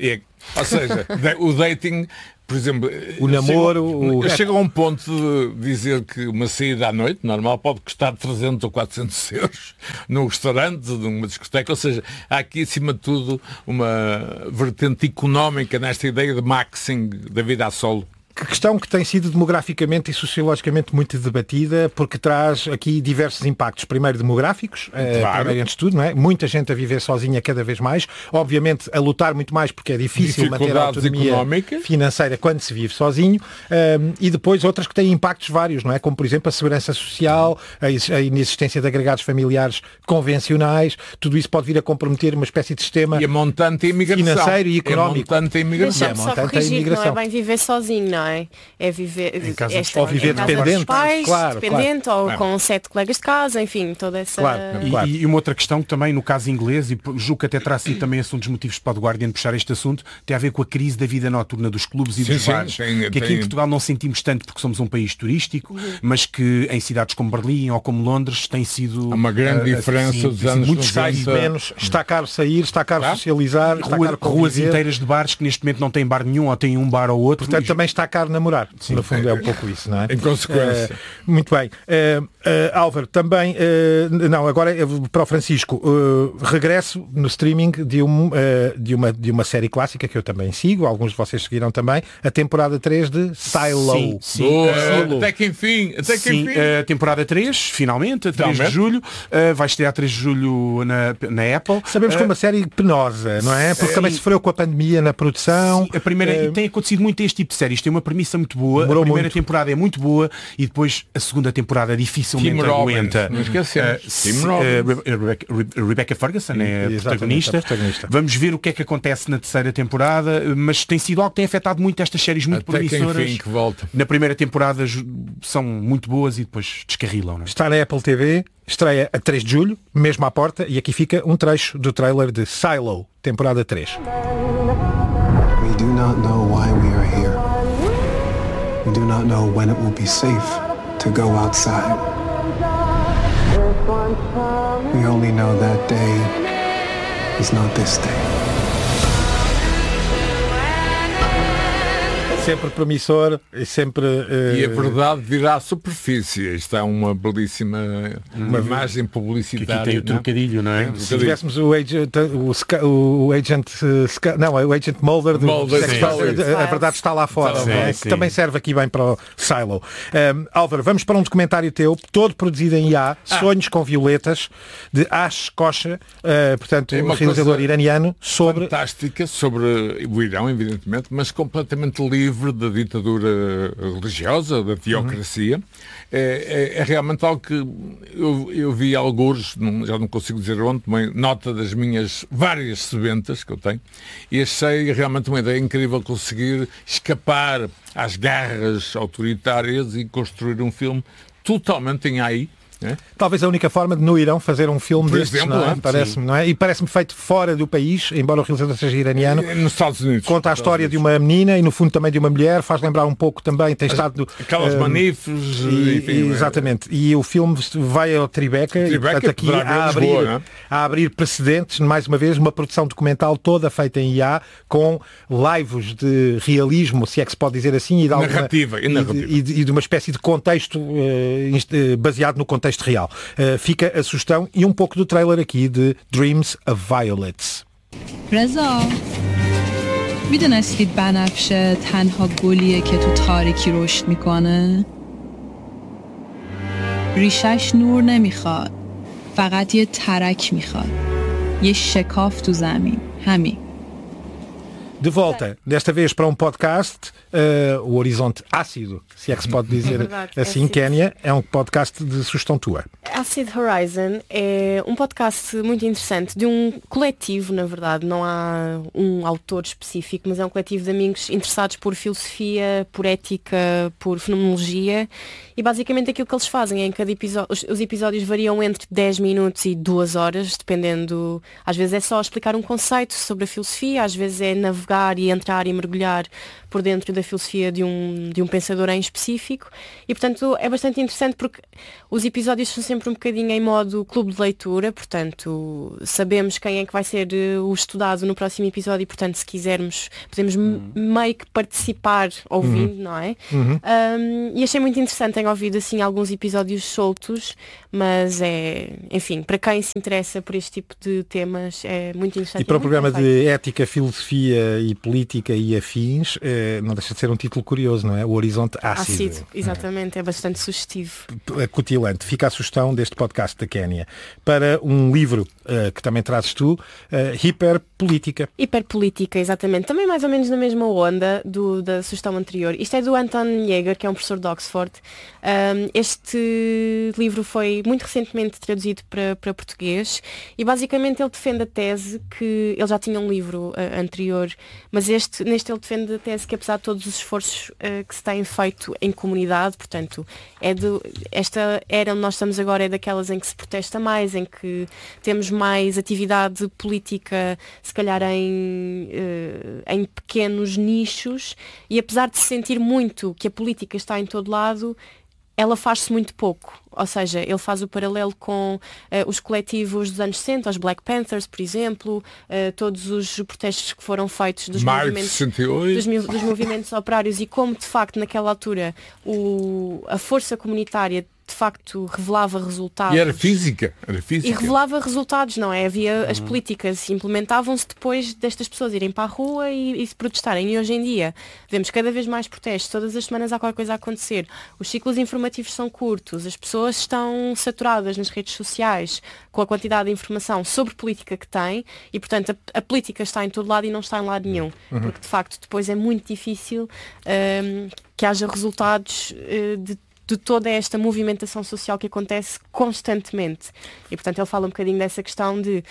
Ou seja, o dating, por exemplo, o namoro, chega a um ponto de dizer que uma saída à noite normal pode custar 300 ou 400 euros num restaurante, numa discoteca, ou seja, há aqui acima de tudo uma vertente económica nesta ideia de maxing da vida a solo. Que questão que tem sido demograficamente e sociologicamente muito debatida, porque traz aqui diversos impactos. Primeiro demográficos, primeiro antes de tudo, não é? Muita gente a viver sozinha cada vez mais, obviamente a lutar muito mais porque é difícil manter a autonomia financeira quando se vive sozinho, e depois outras que têm impactos vários, não é? Como por exemplo a segurança social, a inexistência de agregados familiares convencionais, tudo isso pode vir a comprometer uma espécie de sistema e a montante imigração financeiro e económico. Deixa-me só corrigir, não é bem viver sozinho, não é? É viver em casa, ou viver dependente, dos pais, claro, dependente, ou com 7 colegas de casa, enfim, toda essa... Claro. E uma outra questão que também, no caso inglês, e julgo que até terá sido também um dos motivos para o Guardian puxar este assunto, tem a ver com a crise da vida noturna dos clubes e dos bares, que aqui em Portugal não sentimos tanto porque somos um país turístico, mas que em cidades como Berlim ou como Londres tem sido... Há uma grande diferença dos anos muitos sais menos, está caro sair, está caro socializar, está caro ruas inteiras de bares que neste momento não têm bar nenhum ou têm um bar ou outro. Portanto, também está caro namorar. Sim, no fundo é um pouco isso, não é? Em consequência. Muito bem. Álvaro, também, agora para o Francisco, regresso no streaming de uma série clássica que eu também sigo, alguns de vocês seguiram também, a temporada 3 de Silo. Sim. Até que enfim. A temporada 3, finalmente, a 3 de julho, vai estrear a 3 de julho na Apple. Sabemos que é uma série penosa, não é? Porque também sofreu com a pandemia na produção. Sim, a primeira, tem acontecido muito este tipo de séries, tem uma premissa muito boa, a primeira temporada é muito boa e depois a segunda temporada dificilmente aguenta. Não esquecemos. Rebecca Ferguson é a protagonista. Vamos ver o que é que acontece na terceira temporada, mas tem sido algo que tem afetado muito estas séries muito promissoras. Na primeira temporada são muito boas e depois descarrilam. Não é? Está na Apple TV, estreia a 3 de julho, mesmo à porta, e aqui fica um trecho do trailer de Silo, temporada 3. We do not know why we are here. We do not know when it will be safe to go outside. We only know that day is not this day. Sempre promissor e sempre... E a verdade virá à superfície. Isto é uma belíssima imagem publicitária. Que aqui tem o trocadilho, não é? Se tivéssemos o Agent Mulder, a verdade está lá fora, que também serve aqui bem para o Silo. Álvaro, vamos para um documentário teu, todo produzido em IA, Sonhos com Violetas, de Ash Kosha, portanto, um realizador iraniano, sobre... Fantástica, sobre o Irão, evidentemente, mas completamente livre da ditadura religiosa, da teocracia. É realmente algo que eu vi alguns, já não consigo dizer onde, uma nota das minhas várias sebentas que eu tenho, e achei realmente uma ideia incrível conseguir escapar às garras autoritárias e construir um filme totalmente em AI. Talvez a única forma de no Irão fazer um filme destes, exemplo, não é? Parece-me, não é? E parece-me feito fora do país, embora o realizador seja iraniano. Nos Estados Unidos. Conta a história de uma menina e no fundo também de uma mulher, faz lembrar um pouco também, tem estado... Aquelas manifes... Exatamente. E o filme vai ao Tribeca e portanto aqui a abrir precedentes, mais uma vez, uma produção documental toda feita em IA, com lives de realismo, se é que se pode dizer assim, e de, narrativa. E de uma espécie de contexto baseado no contexto contexto real. Fica a sugestão e um pouco do trailer aqui de Dreams of Violets. رضا میدونستی بنفشه تنها گلیه که تو تاریکی رشد میکنه؟ ریشش نور نمیخواد، فقط یه ترک میخواد، یه شکاف تو زمین، همین. De volta, desta vez para um podcast, o Horizonte Ácido, se é que se pode dizer assim, Kénia, é um podcast de sugestão tua. Acid Horizon é um podcast muito interessante, de um coletivo, na verdade, não há um autor específico, mas é um coletivo de amigos interessados por filosofia, por ética, por fenomenologia, e basicamente aquilo que eles fazem é em cada episódio, os episódios variam entre 10 minutos e 2 horas, dependendo, às vezes é só explicar um conceito sobre a filosofia, às vezes é navegar e entrar e mergulhar por dentro da filosofia de um pensador em específico, e portanto é bastante interessante porque os episódios são sempre um bocadinho em modo clube de leitura, portanto sabemos quem é que vai ser o estudado no próximo episódio e portanto se quisermos podemos meio que participar ouvindo, não é? E achei muito interessante, tenho ouvido assim alguns episódios soltos, mas enfim, para quem se interessa por este tipo de temas é muito interessante. E para o programa de ética, filosofia e política e afins, não deixa de ser um título curioso, não é? O Horizonte Ácido. Exatamente, é bastante sugestivo. Acutilante. Fica a sugestão deste podcast da Kénia. Para um livro que também trazes tu, Hiperpolítica. Hiperpolítica, exatamente. Também mais ou menos na mesma onda da sugestão anterior. Isto é do Anton Jäger, que é um professor de Oxford. Este livro foi muito recentemente traduzido para português e basicamente ele defende a tese que ele já tinha um livro anterior, mas neste ele defende a tese que apesar de todos os esforços que se têm feito em comunidade, portanto esta era onde nós estamos agora é daquelas em que se protesta mais, em que temos mais atividade política se calhar em pequenos nichos, e apesar de se sentir muito que a política está em todo lado, ela faz-se muito pouco. Ou seja, ele faz o paralelo com os coletivos dos anos 60, os Black Panthers, por exemplo, todos os protestos que foram feitos dos movimentos operários, e como de facto naquela altura a força comunitária de facto revelava resultados. E era física. E revelava resultados, não é? Havia as políticas implementavam-se depois destas pessoas irem para a rua e se protestarem. E hoje em dia vemos cada vez mais protestos, todas as semanas há qualquer coisa a acontecer. Os ciclos informativos são curtos, as pessoas estão saturadas nas redes sociais com a quantidade de informação sobre política que têm e, portanto, a política está em todo lado e não está em lado nenhum. Porque, de facto, depois é muito difícil que haja resultados de toda esta movimentação social que acontece constantemente. E, portanto, ele fala um bocadinho dessa questão de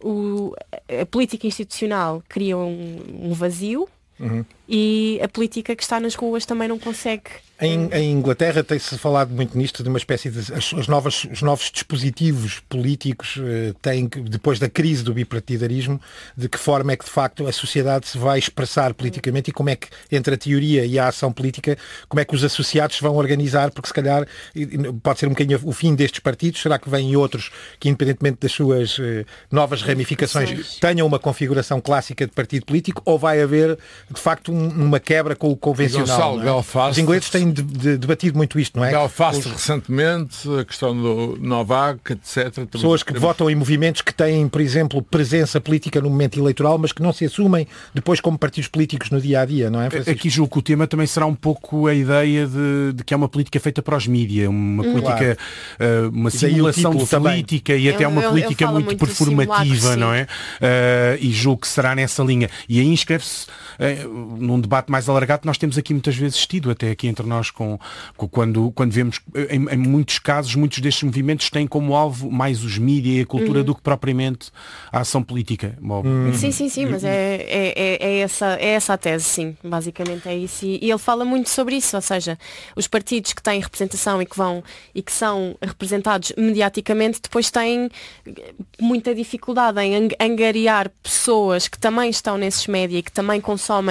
a política institucional cria um vazio e a política que está nas ruas também não consegue. Em Inglaterra tem-se falado muito nisto, de uma espécie de os novos dispositivos políticos têm, depois da crise do bipartidarismo, de que forma é que de facto a sociedade se vai expressar politicamente e como é que, entre a teoria e a ação política, como é que os associados se vão organizar, porque se calhar pode ser um bocadinho o fim destes partidos. Será que vêm outros que, independentemente das suas novas ramificações, tenham uma configuração clássica de partido político, ou vai haver de facto uma quebra com o convencional? Os ingleses têm debatido muito isto, não é? Belfast recentemente, a questão do Novak, etc. Pessoas que votam em movimentos que têm, por exemplo, presença política no momento eleitoral, mas que não se assumem depois como partidos políticos no dia-a-dia, não é, Francisco? Aqui julgo que o tema também será um pouco a ideia de que é uma política feita para os mídia, uma política, uma simulação de política também. E até uma política muito performativa, não é? E julgo que será nessa linha. E aí inscreve-se num debate mais alargado que nós temos aqui muitas vezes tido, até aqui entre nós, quando vemos, em muitos casos, muitos destes movimentos têm como alvo mais os mídia e a cultura do que propriamente a ação política. Sim, mas é essa a tese, sim, basicamente é isso. E ele fala muito sobre isso, ou seja, os partidos que têm representação e que são representados mediaticamente, depois têm muita dificuldade em angariar pessoas que também estão nesses média e que também consomem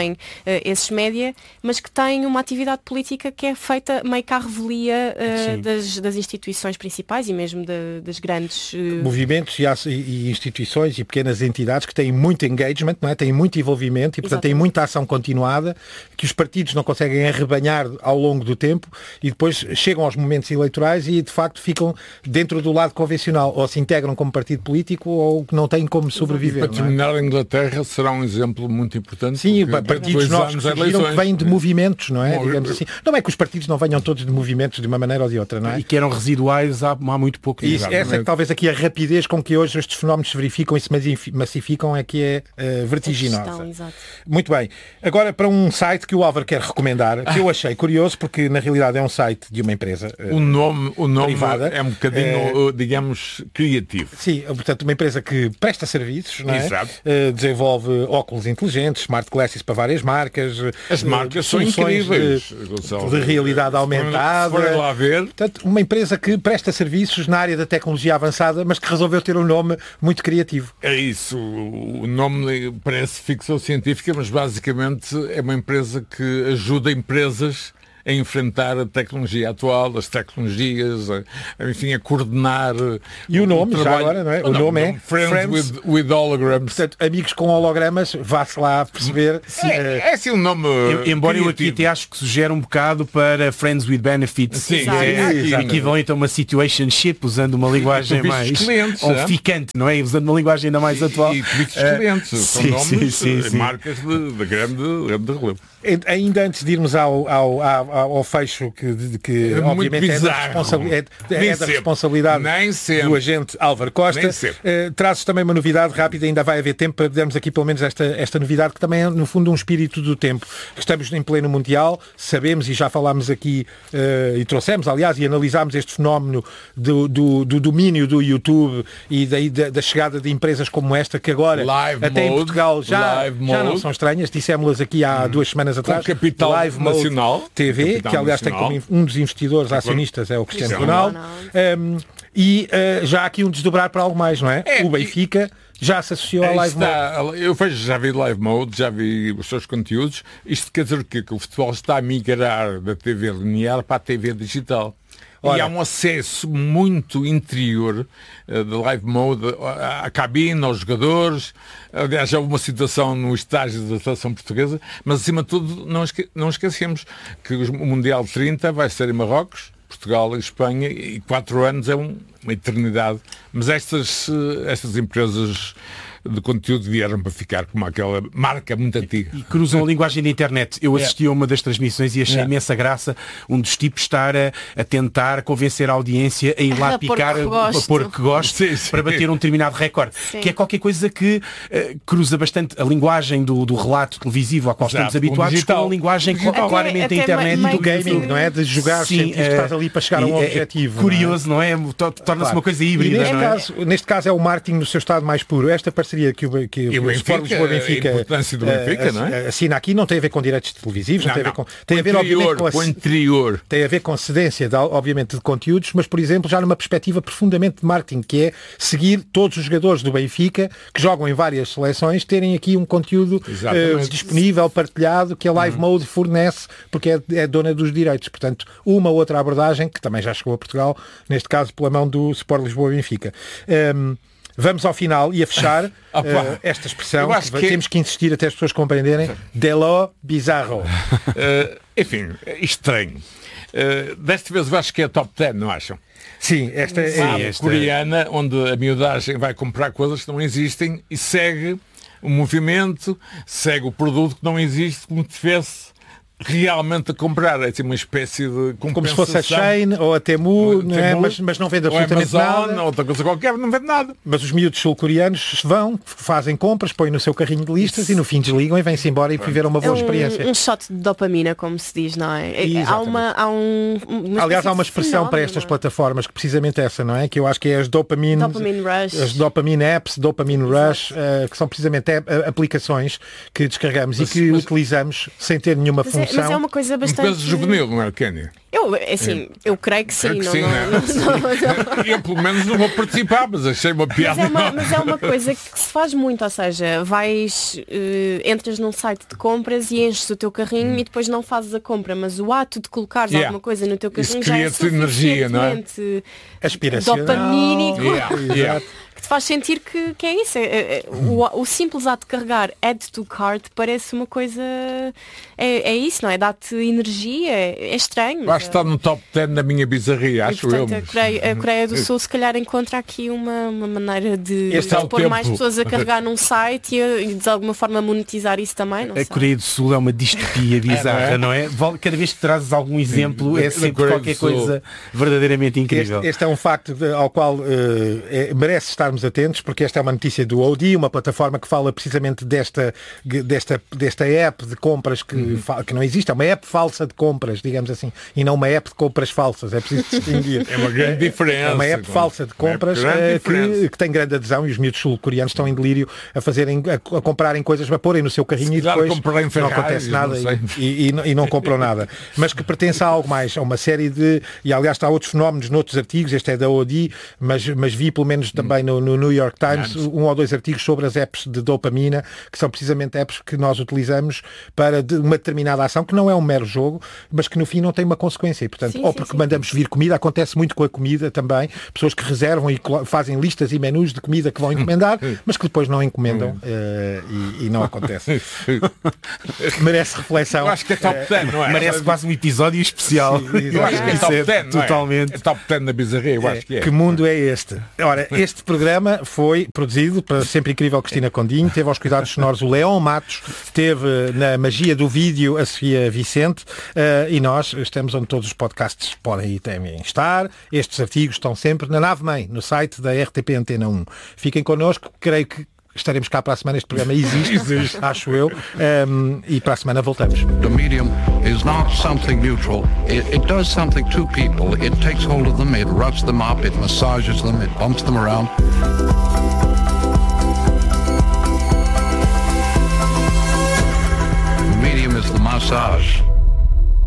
esses média, mas que têm uma atividade política que é feita meio que à revelia das instituições principais e mesmo das grandes... movimentos e instituições e pequenas entidades que têm muito engagement, não é? Têm muito envolvimento e, portanto, têm muita ação continuada, que os partidos não conseguem arrebanhar ao longo do tempo e depois chegam aos momentos eleitorais e, de facto, ficam dentro do lado convencional, ou se integram como partido político ou que não têm como sobreviver. E para terminar, a Inglaterra será um exemplo muito importante. Sim, partidos novos que surgiram que vêm de movimentos, não é? Digamos assim. Não é que os partidos não venham todos de movimentos de uma maneira ou de outra, não é? E que eram residuais há muito pouco tempo. Isso, essa é que talvez aqui a rapidez com que hoje estes fenómenos se verificam e se massificam é que é vertiginosa. Muito bem. Agora para um site que o Álvaro quer recomendar, que eu achei curioso, porque na realidade é um site de uma empresa o nome privada. É um bocadinho, digamos, criativo. Sim, portanto, uma empresa que presta serviços, não é? Exato. Desenvolve óculos inteligentes, smart glasses para várias marcas. As marcas são incríveis. De realidade aumentada. Se lá ver. Portanto, uma empresa que presta serviços na área da tecnologia avançada, mas que resolveu ter um nome muito criativo. É isso. O nome parece ficção científica, mas basicamente é uma empresa que ajuda empresas a enfrentar a tecnologia atual, as tecnologias, enfim, a coordenar. E o nome, já agora, não é? O nome é Friends with Holograms. Portanto, amigos com hologramas, vá-se lá perceber. É assim um nome. Embora eu aqui até acho que sugere um bocado para Friends with Benefits. Sim, equivalente a uma situationship, usando uma linguagem mais ficante, não é? Usando uma linguagem ainda mais atual. E clientes. São nomes, marcas de grande relevo. Ainda antes de irmos ao fecho que obviamente é da responsabilidade do agente Álvaro Costa, traz também uma novidade rápida, ainda vai haver tempo para darmos aqui pelo menos esta novidade, que também é no fundo um espírito do tempo. Estamos em pleno Mundial, sabemos e já falámos aqui e trouxemos, aliás, e analisámos este fenómeno do domínio do YouTube e daí da chegada de empresas como esta, que agora em Portugal já não são estranhas, dissemos-las aqui há 2 semanas atrás. Com capital Live nacional TV, que aliás tem como um dos investidores acionistas é o Cristiano Ronaldo. E já há aqui um desdobrar para algo mais, não é? O Benfica já se associou ao Live Mode. Eu já vi Live Mode, já vi os seus conteúdos. Isto quer dizer que o futebol está a migrar da TV linear para a TV digital. E há um acesso muito interior de Live Mode à cabine, aos jogadores. Aliás, há uma situação no estágio da seleção portuguesa, mas acima de tudo não esquecemos que o Mundial 30 vai ser em Marrocos, Portugal e Espanha, e 4 anos é uma eternidade. Mas estas empresas de conteúdo vieram para ficar como aquela marca muito antiga. E cruzam a linguagem da internet. Eu assisti a uma das transmissões e achei imensa graça um dos tipos estar a tentar convencer a audiência a ir lá picar a pôr que gosto para bater um determinado recorde. Que é qualquer coisa que cruza bastante a linguagem do relato televisivo ao qual estamos habituados com a linguagem claramente da internet e do gaming, não é? De jogar, que estás ali para chegar a um objetivo. Curioso, não é? Torna-se uma coisa híbrida. Neste caso é o marketing no seu estado mais puro. Esta parceria que o Sport Lisboa Benfica, a importância do Benfica, não é? Assina aqui, não tem a ver com direitos televisivos, tem a ver obviamente com o interior. Tem a ver com cedência, obviamente, de conteúdos, mas, por exemplo, já numa perspectiva profundamente de marketing, que é seguir todos os jogadores do Benfica que jogam em várias seleções, terem aqui um conteúdo disponível, partilhado, que a Live Mode fornece, porque é dona dos direitos. Portanto, uma outra abordagem, que também já chegou a Portugal, neste caso pela mão do Sport Lisboa Benfica. Vamos ao final e a fechar esta expressão, que temos que insistir até as pessoas compreenderem, de lo bizarro. Enfim, estranho. Desta vez eu acho que é top 10, não acham? Sim, esta é coreana, onde a miudagem vai comprar coisas que não existem e segue o movimento, segue o produto que não existe, como te fez realmente a comprar. É assim uma espécie de compensação. Como se fosse a Shein ou a Temu, não é? Mas não vende absolutamente nada. Ou outra coisa qualquer, não vende nada. Mas os miúdos sul-coreanos vão, fazem compras, põem no seu carrinho de listas e no fim desligam e vêm-se embora e viveram uma boa experiência. Um shot de dopamina, como se diz, não é? Aliás, há uma expressão para estas plataformas, que precisamente essa, não é? Que eu acho que é as dopamine rush. As dopamine apps, dopamine rush, que são precisamente aplicações que descarregamos e que utilizamos sem ter nenhuma função promoção. Mas é uma coisa bastante... Um peso juvenil, não é, Kenny? Eu creio que sim. Eu pelo menos não vou participar, mas achei uma piada. Mas é uma coisa que se faz muito, ou seja, entras num site de compras e enches o teu carrinho e depois não fazes a compra, mas o ato de colocares alguma coisa no teu carrinho já é suficientemente dopamínico. Que te faz sentir que é isso. O simples ato de carregar add to cart parece uma coisa... É isso, não é? Dá-te energia, é estranho. Acho que está no top 10 da minha bizarria, acho eu. A Coreia do Sul se calhar encontra aqui uma maneira de pôr mais pessoas a carregar num site e de alguma forma monetizar isso também. Não sei. Coreia do Sul é uma distopia bizarra, não é? Cada vez que trazes algum exemplo é sempre qualquer coisa verdadeiramente incrível. Este é um facto ao qual merece estarmos atentos, porque esta é uma notícia do OD, uma plataforma que fala precisamente desta app de compras que não existe, é uma app falsa de compras, digamos assim, e não uma app de compras falsas, é preciso distinguir. É uma grande diferença. É uma app falsa de compras que tem grande adesão, e os miúdos sul-coreanos estão em delírio a comprarem coisas para porem no seu carrinho e depois não acontece nada e não compram nada. Mas que pertence a algo mais, a uma série de... E aliás está outros fenómenos noutros artigos, este é da OD, mas vi pelo menos também no New York Times 1 ou 2 artigos sobre as apps de dopamina, que são precisamente apps que nós utilizamos para uma determinada ação, que não é um mero jogo, mas que no fim não tem uma consequência. E, portanto, porque mandamos vir comida, acontece muito com a comida também, pessoas que reservam e fazem listas e menus de comida que vão encomendar, mas que depois não encomendam e não acontece. Merece reflexão. Eu acho que é top 10, não é? Merece quase um episódio especial. Eu acho que é top 10, totalmente. É top 10 na bizarria, eu acho que é. Que mundo é este? Ora, este programa foi produzido pela sempre incrível Cristina Condinho, teve aos cuidados sonoros o Leão Matos, teve na magia do vídeo a Sofia Vicente, e nós estamos onde todos os podcasts podem e temem estar. Estes artigos estão sempre na nave-mãe, no site da RTP Antena 1. Fiquem connosco, creio que estaremos cá para a semana, este programa existe, acho eu, e para a semana voltamos. The medium is not something neutral. It does something to people. It takes hold of them, it rubs them up, it massages them, it bumps them around. The medium is the massage.